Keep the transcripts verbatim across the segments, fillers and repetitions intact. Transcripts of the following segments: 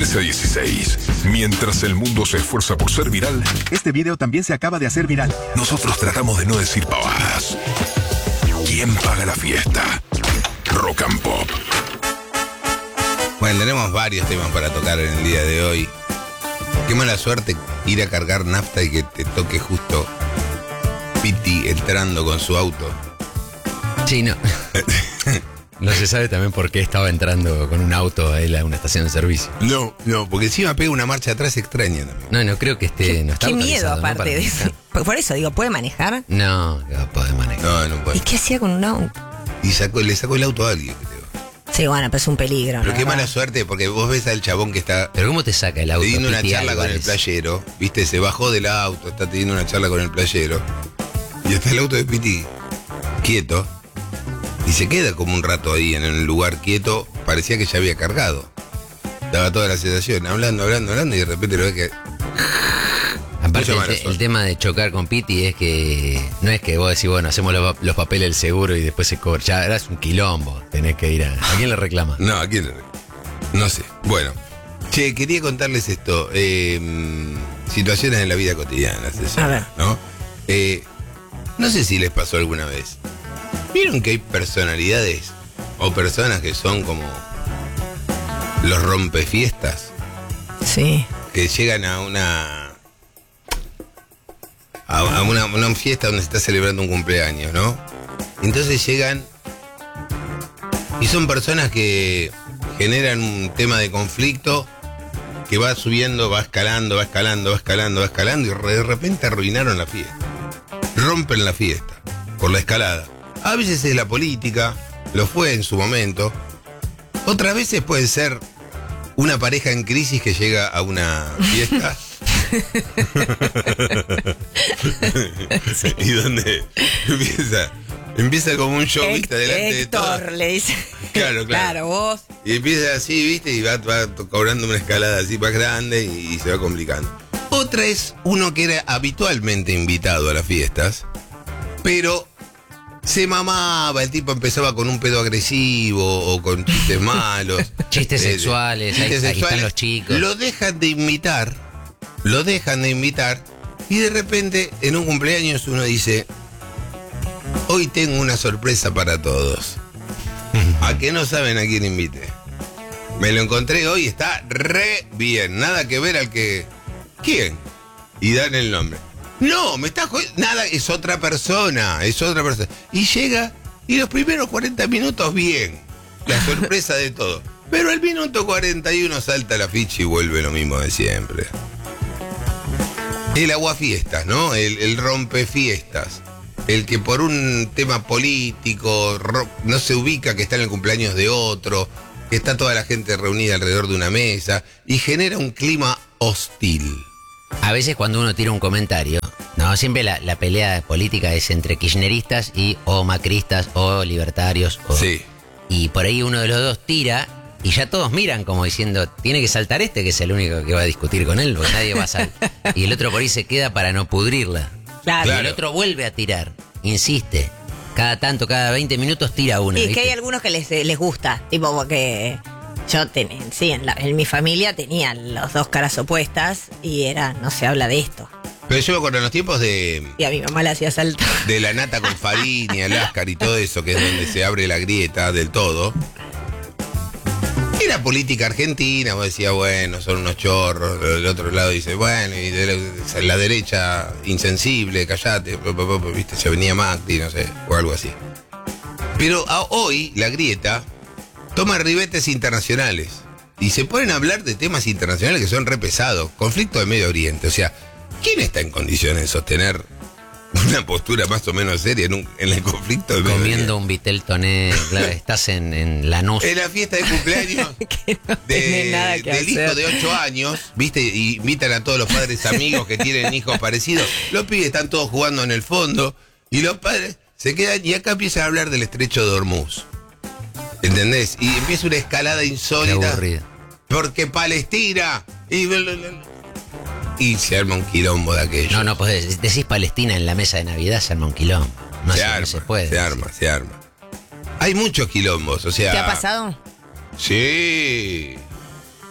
trece a dieciséis. Mientras el mundo se esfuerza por ser viral, este video también se acaba de hacer viral. Nosotros tratamos de no decir pavadas. ¿Quién paga la fiesta? Rock and Pop. Bueno, tenemos varios temas para tocar en el día de hoy. Qué mala suerte ir a cargar nafta y que te toque justo Piti entrando con su auto. Sí, no. No se sabe también por qué estaba entrando con un auto a él a una estación de servicio. No, no, porque encima pega una marcha atrás extraña también. No, no creo que esté... No está qué miedo, autorizado, aparte ¿no? de eso. Por eso digo, ¿puede manejar? No, no puede manejar. No, no puede. ¿Y qué hacía con un auto? Y sacó, le sacó el auto a alguien, creo. Sí, bueno, pero es un peligro. Pero la qué verdad. mala suerte, porque vos ves al chabón que está Pero ¿cómo te saca el auto? teniendo una Piti charla con el Álvarez? playero, viste, se bajó del auto, está teniendo una charla con el playero, y está el auto de Piti quieto, y se queda como un rato ahí en el lugar quieto, parecía que ya había cargado. Daba toda la sensación, hablando, hablando, hablando, y de repente lo ve que... Aparte, Mucha el, mala te- suerte. el tema de chocar con Piti es que no es que vos decís, bueno, hacemos los, los papeles del seguro y después se cobra. Ya eras un quilombo. Tenés que ir a. ¿A quién le reclama? No, ¿a quién le reclama? No sé. Bueno, che, quería contarles esto. eh, situaciones en la vida cotidiana, se llama, A ver. ¿no? Eh, no sé si les pasó alguna vez. ¿Vieron que hay personalidades o personas que son como los rompefiestas? Sí. Que llegan a una a, a una, una fiesta donde se está celebrando un cumpleaños, ¿no? Entonces llegan y son personas que generan un tema de conflicto que va subiendo, va escalando, va escalando, va escalando, va escalando y de repente arruinaron la fiesta. Rompen la fiesta por la escalada. A veces es la política, lo fue en su momento. Otras veces puede ser una pareja en crisis que llega a una fiesta y donde empieza, empieza como un show, viste, delante de Héctor, todos. le dice. Claro, claro. Claro, vos. Y empieza así, viste, y va, va cobrando una escalada así más grande y, y se va complicando. Otra es uno que era habitualmente invitado a las fiestas, pero se mamaba, el tipo empezaba con un pedo agresivo o con chistes malos. Chistes Eh, sexuales, ahí- ahí están los chicos. Lo dejan de invitar, lo dejan de invitar, y de repente en un cumpleaños uno dice, hoy tengo una sorpresa para todos. ¿A que no saben a quién invite? Me lo encontré hoy, está re bien, nada que ver al que... ¿Quién? Y dan el nombre. No, me está jodiendo. Nada, es otra persona, es otra persona. Y llega, y los primeros cuarenta minutos bien, la sorpresa de todo. Pero al minuto cuarenta y uno salta la ficha y vuelve lo mismo de siempre. El aguafiestas, ¿no? El, el rompefiestas. El que por un tema político ro- no se ubica que está en el cumpleaños de otro, que está toda la gente reunida alrededor de una mesa y genera un clima hostil. A veces cuando uno tira un comentario, no, siempre la, la pelea política es entre kirchneristas y o macristas o libertarios. O, Sí. Y por ahí uno de los dos tira y ya todos miran como diciendo, tiene que saltar este que es el único que va a discutir con él, porque nadie va a saltar. Y el otro por ahí se queda para no pudrirla. Claro. Y el Claro. otro vuelve a tirar, insiste. Cada tanto, cada veinte minutos tira una. Y es que ¿viste? hay algunos que les, les gusta. Tipo, porque yo ten, sí, en, la- en mi familia tenían las dos caras opuestas y era, no se habla de esto. Pero yo me acuerdo en los tiempos de, Y a mi mamá le hacía saltar. de la nata con Farini, Aláscar y todo eso, que es donde se abre la grieta del todo. Era política argentina, vos decías, bueno, son unos chorros. Del otro lado dice, bueno, y de la, la derecha insensible, callate, pa, pa, pa, viste, se venía Macri, no sé, o algo así. Pero a- hoy la grieta toma ribetes internacionales y se ponen a hablar de temas internacionales que son re pesados. Conflicto de Medio Oriente, o sea, ¿quién está en condiciones de sostener una postura más o menos seria en, un, en el conflicto de Medio Oriente? Comiendo un vitel toné, claro, estás en, en Lanús. En la fiesta de cumpleaños Que no de- tiene nada que del hijo hacer. de ocho años, ¿viste? Y invitan a todos los padres amigos que tienen hijos parecidos. Los pibes están todos jugando en el fondo y los padres se quedan y acá empiezan a hablar del estrecho de Hormuz. ¿Entendés? Y empieza una escalada Qué insólita. aburrido. Porque Palestina. Y, y se arma un quilombo de aquello. No, no podés. Decís Palestina en la mesa de Navidad, se arma un quilombo. No, se, se, arma, no se puede. se arma, se arma. Hay muchos quilombos, o sea. ¿Te ha pasado? Sí.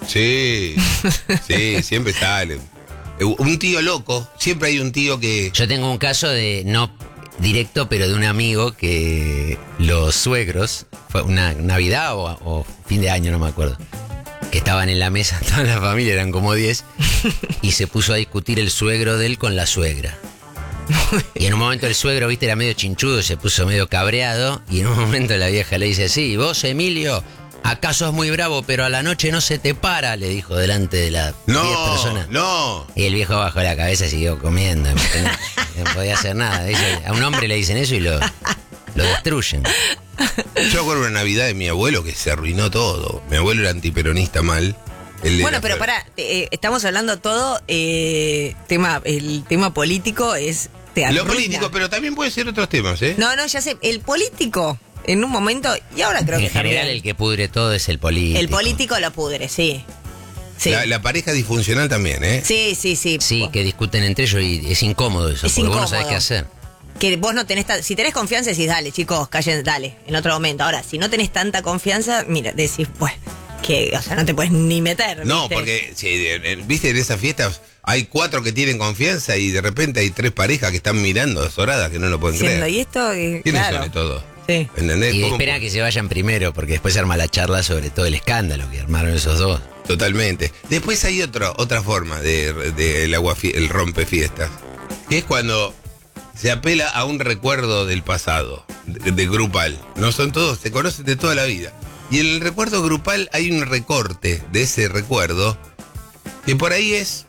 Sí, sí, siempre sale. Un tío loco, siempre hay un tío que... Yo tengo un caso de, no directo, pero de un amigo que los suegros, fue una Navidad o, o fin de año, no me acuerdo, que estaban en la mesa, toda la familia, eran como diez, y se puso a discutir el suegro de él con la suegra. Y en un momento el suegro, viste, era medio chinchudo, se puso medio cabreado, y en un momento la vieja le dice, sí, vos, Emilio, acá sos muy bravo, pero a la noche no se te para, le dijo delante de las diez No, personas. no. Y el viejo bajó la cabeza y siguió comiendo. No, no podía hacer nada. Dice, a un hombre le dicen eso y lo, lo destruyen. Yo acuerdo una Navidad de mi abuelo que se arruinó todo. Mi abuelo era antiperonista mal. Él Bueno, era- pero pará, eh, estamos hablando todo, eh, tema, el tema político es... Te Lo arruina. político, pero también puede ser otros temas, ¿eh? No, no, ya sé, el político, en un momento, y ahora creo En que general también, el que pudre todo es el político. el político lo pudre, sí. Sí, La, la pareja disfuncional también, ¿eh? sí, sí, sí. Sí, que discuten entre ellos y es incómodo eso, Es porque vos no sabés incómodo. qué hacer. Que vos no tenés, ta- si tenés confianza decís, dale, chicos, callen, dale, en otro momento. Ahora, si no tenés tanta confianza, mira, decís, pues, que, o sea, no te puedes ni meter. No, ¿viste? porque, sí, eh, eh, viste, en esas fiestas hay cuatro que tienen confianza y de repente hay tres parejas que están mirando azoradas que no lo pueden Diciendo, creer. y esto, y, ¿Quiénes claro. son de todos? Sí. ¿Entendés? Y ¿Cómo- esperan que se vayan primero, porque después se arma la charla sobre todo el escándalo que armaron esos dos. Totalmente. Después hay otro, otra forma de, de el agua el rompefiestas, que es cuando se apela a un recuerdo del pasado, de, de grupal. No son todos, se conocen de toda la vida. Y en el recuerdo grupal hay un recorte de ese recuerdo que por ahí es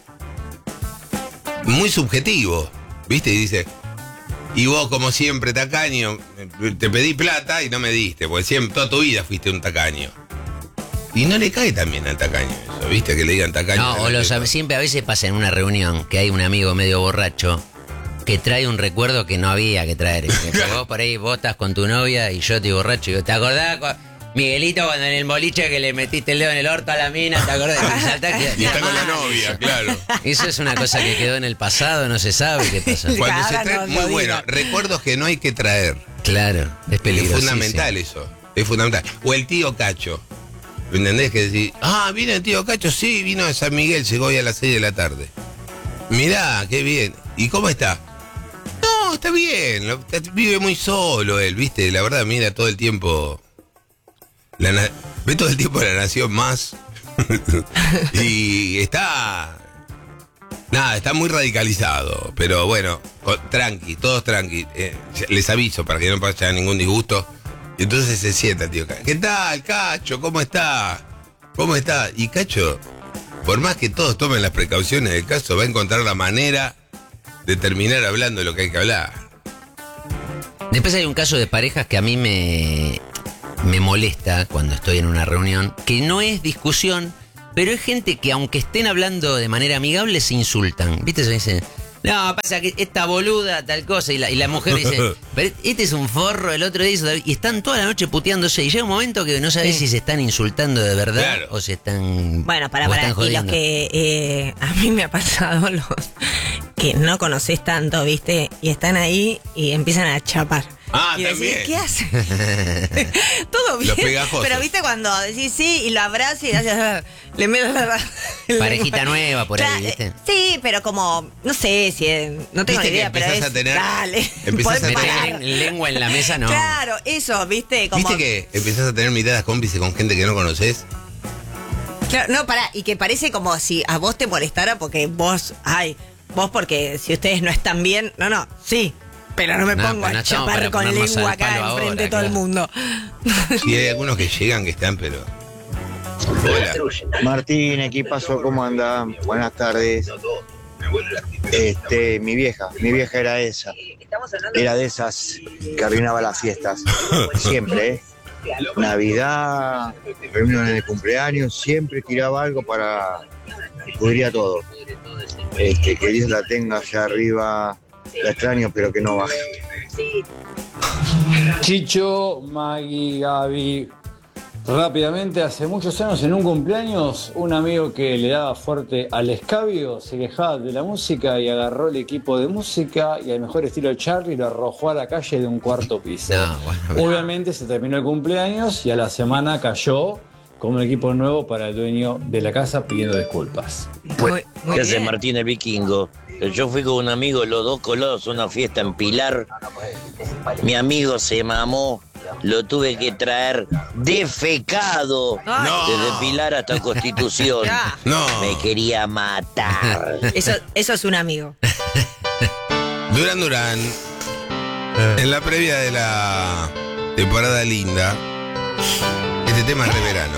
muy subjetivo, ¿viste? Y dice, y vos como siempre tacaño, te pedí plata y no me diste, porque siempre, toda tu vida fuiste un tacaño. Y no le cae también al tacaño eso, ¿viste? Que le digan tacaño. No, o los, delante de siempre a veces pasa en una reunión que hay un amigo medio borracho que trae un recuerdo que no había que traer. Que vos por ahí vos estás con tu novia y yo estoy borracho y digo, ¿te acordás, cu- Miguelito, cuando en el boliche que le metiste el dedo en el orto a la mina? ¿Te acordás? Y saltás, todo. Y está con la novia, claro. Eso es una cosa que quedó en el pasado, no se sabe qué pasó. Cuando se Ahora trae, no muy lo bueno, digan. recuerdos que no hay que traer. Claro, es Es peligroso. fundamental eso. Es fundamental. O el tío Cacho. ¿Me entendés? Que decís, ah, viene el tío Cacho, sí, vino de San Miguel, llegó hoy a las seis de la tarde. Mirá, qué bien. ¿Y cómo está? No, está bien. lo- Vive muy solo él, ¿viste? La verdad, mira todo el tiempo. La na- ve todo el tiempo La Nación Más. Y está. Nada, está muy radicalizado. Pero bueno, co- tranqui, todos tranqui. Eh, les aviso para que no pase ningún disgusto. Y entonces se sienta, tío Cacho. ¿Qué tal, Cacho? ¿Cómo está? ¿Cómo está? Y Cacho, por más que todos tomen las precauciones del caso, va a encontrar la manera de terminar hablando de lo que hay que hablar. Después hay un caso de parejas que a mí me, me molesta cuando estoy en una reunión, que no es discusión, pero es gente que aunque estén hablando de manera amigable se insultan. ¿Viste? Se dice, no, pasa que esta boluda, tal cosa, y la, y la mujer dice, pero este es un forro, el otro dice, y están toda la noche puteándose, y llega un momento que no sabes Sí. si se están insultando de verdad Claro. o se están... Bueno, para, o para, están y los jodiendo. que eh, a mí me ha pasado, los que no conoces tanto, ¿viste? Y están ahí y empiezan a chapar. Ah, y decís, también. ¿qué hace? Todo bien. Los pegajosos. Pero viste cuando decís sí y lo abrazas y haces, le metes la Parejita nueva por ahí, Claro, ¿viste? Sí, pero como, no sé si es- no tengo Viste ni que idea, pero empezás es, a tener- dale, empezás podés a Meter parar. len- lengua en la mesa, no. Claro, eso, viste, como ¿Viste que empezás a tener miradas cómplices con gente que no conoces? Claro, no, pará, y que parece como si a vos te molestara porque vos, ay, vos porque si ustedes no están bien, no, no, sí, pero no me No, pongo pero no a estamos chapar para con ponernos lengua al acá palo enfrente ahora, de todo el claro. mundo. Y hay algunos que llegan que están, pero. Hola. Martín, equipazo, ¿cómo anda? Buenas tardes. Este, mi vieja, mi vieja era esa. Era de esas que arruinaba las fiestas. Siempre, ¿eh? Navidad, reuniones de cumpleaños, siempre tiraba algo para que pudría todo. Este, que Dios la tenga allá arriba, la extraño, pero que no baje. Chicho, Maggie, Gaby. Rápidamente, hace muchos años en un cumpleaños, un amigo que le daba fuerte al escabio se quejaba de la música y agarró el equipo de música y al mejor estilo Charlie lo arrojó a la calle de un cuarto piso. No, bueno, Obviamente se terminó el cumpleaños y a la semana cayó como un equipo nuevo para el dueño de la casa pidiendo disculpas. Muy, muy ¿Qué hace bien. Martín el Vikingo? Yo fui con un amigo, los dos colados, a una fiesta en Pilar. Mi amigo se mamó, lo tuve que traer defecado Ay. No. desde Pilar hasta Constitución. Ya. No. Me quería matar. Eso, eso es un amigo. Durán Durán, en la previa de la temporada linda, este tema es de verano.